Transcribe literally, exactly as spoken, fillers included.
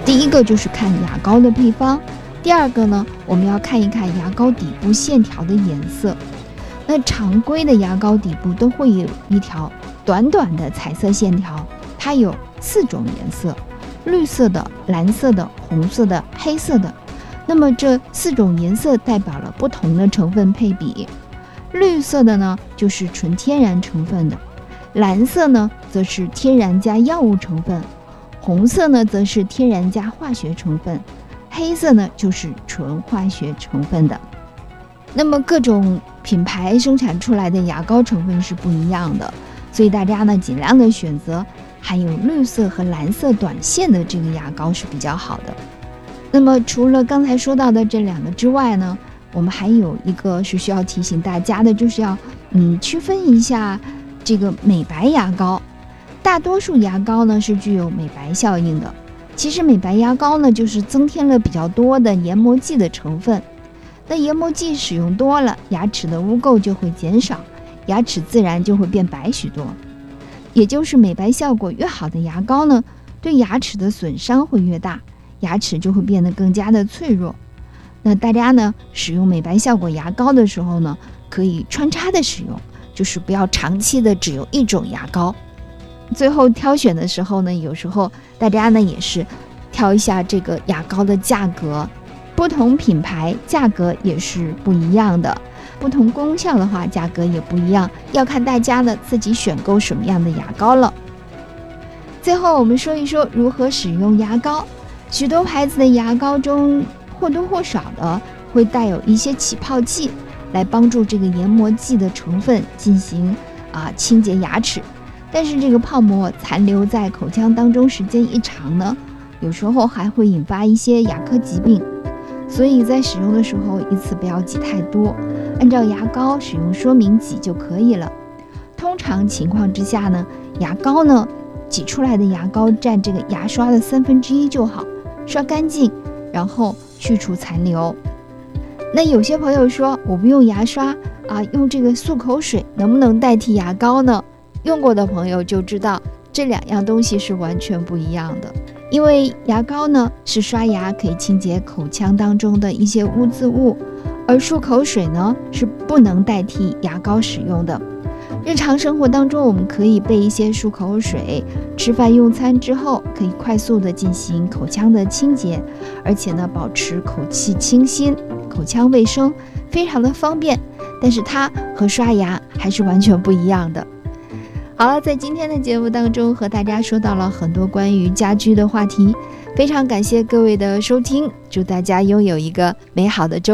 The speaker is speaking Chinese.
第一个就是看牙膏的配方，第二个呢，我们要看一看牙膏底部线条的颜色。那常规的牙膏底部都会有一条短短的彩色线条，它有四种颜色：绿色的、蓝色的、红色的、黑色的。那么这四种颜色代表了不同的成分配比。绿色的呢，就是纯天然成分的；蓝色呢，则是天然加药物成分；红色呢，则是天然加化学成分；黑色呢，就是纯化学成分的。那么各种品牌生产出来的牙膏成分是不一样的，所以大家呢尽量的选择含有绿色和蓝色短线的这个牙膏是比较好的。那么除了刚才说到的这两个之外呢，我们还有一个是需要提醒大家的，就是要嗯区分一下这个美白牙膏。大多数牙膏呢是具有美白效应的，其实美白牙膏呢就是增添了比较多的研磨剂的成分。那研磨剂使用多了，牙齿的污垢就会减少，牙齿自然就会变白许多。也就是美白效果越好的牙膏呢，对牙齿的损伤会越大，牙齿就会变得更加的脆弱。那大家呢使用美白效果牙膏的时候呢，可以穿插的使用，就是不要长期的只有一种牙膏。最后挑选的时候呢，有时候大家呢也是挑一下这个牙膏的价格，不同品牌价格也是不一样的，不同功效的话价格也不一样，要看大家呢自己选购什么样的牙膏了。最后我们说一说如何使用牙膏。许多牌子的牙膏中或多或少的会带有一些起泡剂，来帮助这个研磨剂的成分进行啊清洁牙齿。但是这个泡沫残留在口腔当中时间一长呢，有时候还会引发一些牙科疾病。所以在使用的时候一次不要挤太多，按照牙膏使用说明挤就可以了。通常情况之下呢，牙膏呢挤出来的牙膏占这个牙刷的三分之一就好，刷干净，然后去除残留。那有些朋友说我不用牙刷啊，用这个漱口水能不能代替牙膏呢？用过的朋友就知道这两样东西是完全不一样的。因为牙膏呢是刷牙可以清洁口腔当中的一些污渍物，而漱口水呢是不能代替牙膏使用的。日常生活当中我们可以备一些漱口水，吃饭用餐之后可以快速的进行口腔的清洁，而且呢保持口气清新，口腔卫生非常的方便，但是它和刷牙还是完全不一样的。好了，在今天的节目当中和大家说到了很多关于家居的话题，非常感谢各位的收听，祝大家拥有一个美好的周